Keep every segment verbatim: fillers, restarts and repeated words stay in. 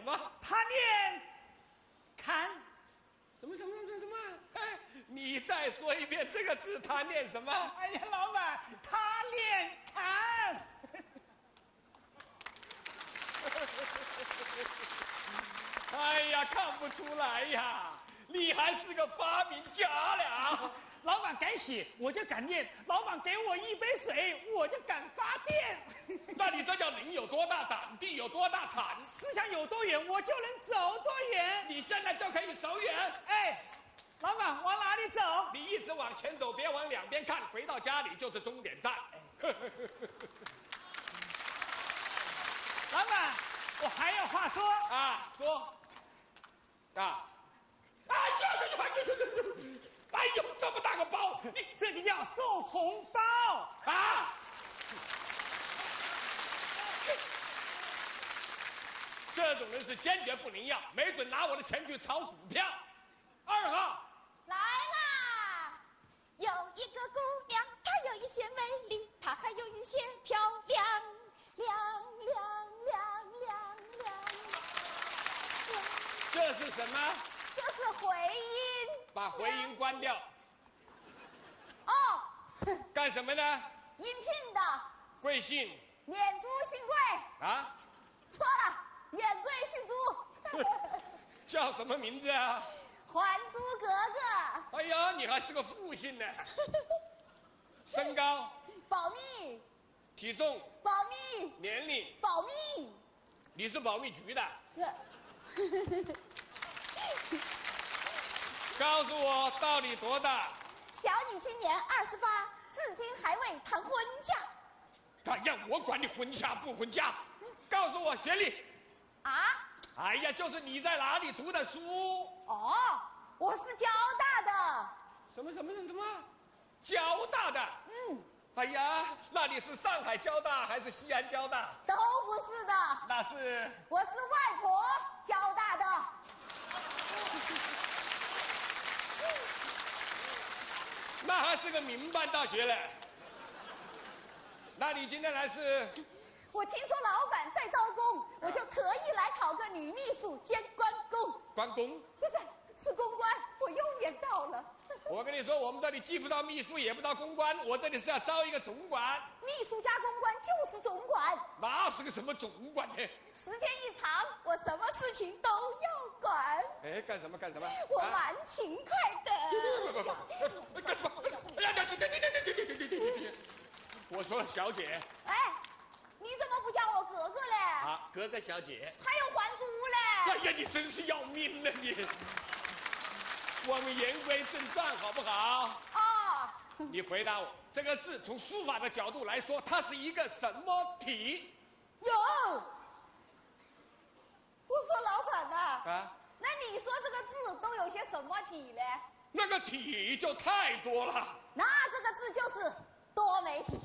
么？ 他练砍。 什么什么什么什么？哎，你再说一遍这个字，他念什么？ 哎呀，老板，他练砍。 哎呀，看不出来呀，你还是个发明家了。 老板敢写，我就敢念；老板给我一杯水，我就敢发电。 那你这叫人有多大胆，地有多大产。 思想有多远，我就能走多远。 你现在就可以走远。 哎，老板，往哪里走？ 你一直往前走，别往两边看，回到家里就是终点站。 老板，我还有话说啊，说啊！哎呀呀呀呀！哎呦，这么大个包，你这就叫送红包啊！这种人是坚决不能要，没准拿我的钱去炒股票。二号来啦！有一个姑娘，她有一些美丽，她还有一些漂亮，亮亮亮亮亮。 这是什么？ 这是回音。 把回音关掉。 哦。 干什么呢？ 应聘的。 贵姓？ 免租新贵。 啊？ 错了，免贵姓朱。 叫什么名字啊？ 还珠格格。 哎呀，你还是个复姓呢。身高？ 保密。 体重？ 保密。 年龄？ 保密。 你是保密局的？告诉我到底多大？ 小女今年二十八，至今还未谈婚嫁。 哎呀，我管你婚嫁不婚嫁，告诉我学历。 啊？ 哎呀，就是你在哪里读的书？ 哦，我是交大的。 什么什么什么？交大的？ 嗯。 哎呀，那你是上海交大还是西安交大？ 都不是的。 那是？ 我是外婆交大的。 那还是个民办大学嘞。那你今天来是？ 我听说老板在招工，我就特意来考个女秘书兼关公。 关公？ 不是，是公关，我又年到了。 我跟你说，我们这里既不招秘书，也不招公关，我这里是要招一个总管。 秘书加公关就是总管。 那是个什么总管呢？ 时间一长，我什么事情都要管。 哎，干什么干什么？ 我蛮勤快的。 不不不，干什么？哎呀，对对对对对对对对对对！我说小姐。 哎，你怎么不叫我哥哥嘞？ 啊，格格小姐。 还有还珠嘞？ 哎呀，你真是要命了你！我们言归正传，好不好？ 哦。 你回答我，这个字从书法的角度来说，它是一个什么体？ 有。我说老板呐。 啊。 那你说这个字都有些什么体嘞？ 那个体就太多了。 那这个字就是多媒体。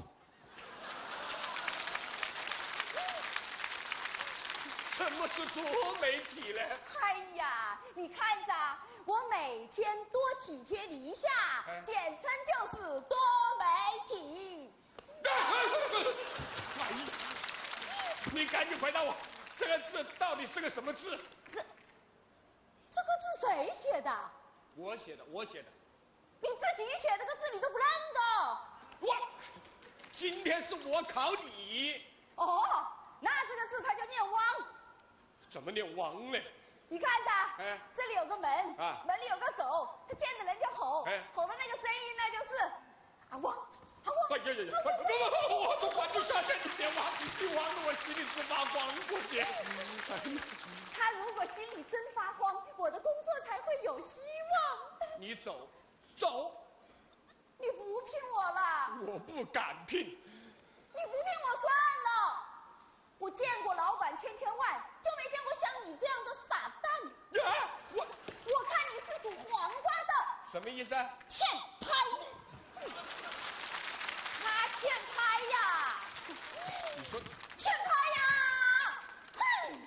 什么是多媒体呢？ 哎呀，你看噻，我每天多体贴你一下，哎、简称就是多媒体。 哎呀，你赶紧回答我，这个字到底是个什么字？ 这这个字谁写的？ 我写的，我写的。 你自己写这个字你都不认得？ 哇，今天是我考你。 哦，那这个字它就念汪。 怎么念汪呢？ 你看噻， 哎， 这里有个门， 啊， 门里有个狗，它见着人就吼， 哎， 吼的那个声音呢就是啊汪，啊汪。 哎呀呀呀！不不不，我从管子下线，你别汪，你汪得我心里直发慌，过节。 他如果心里真发慌，我的工作才会有希望。 你走，走。 你不聘我了？ 我不敢聘。 你不聘我算了。我见过老板千千万，就没见过像你这样的傻蛋。 啊！我我看你是属黄瓜的。 什么意思啊？ 欠拍。他欠拍呀！ 你说欠拍呀！哼！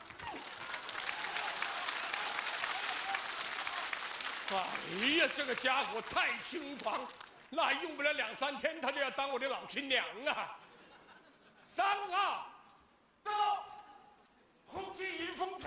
哎呀，这个家伙太轻狂，那用不了两三天，他就要当我的老亲娘啊！三号到，红旗迎风飘